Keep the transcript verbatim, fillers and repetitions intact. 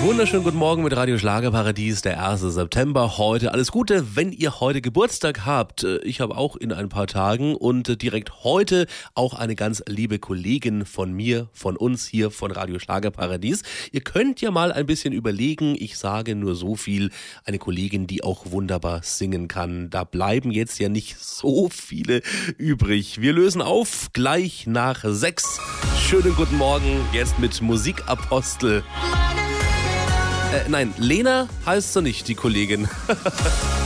Wunderschönen guten Morgen mit Radio Schlagerparadies, der erste September heute. Alles Gute, wenn ihr heute Geburtstag habt. Ich habe auch in ein paar Tagen und direkt heute auch eine ganz liebe Kollegin von mir, von uns hier von Radio Schlagerparadies. Ihr könnt ja mal ein bisschen überlegen, ich sage nur so viel, eine Kollegin, die auch wunderbar singen kann. Da bleiben jetzt ja nicht so viele übrig. Wir lösen auf gleich nach sechs. Schönen guten Morgen, jetzt mit Musikapostel. Äh, nein, Lena heißt sie nicht, die Kollegin.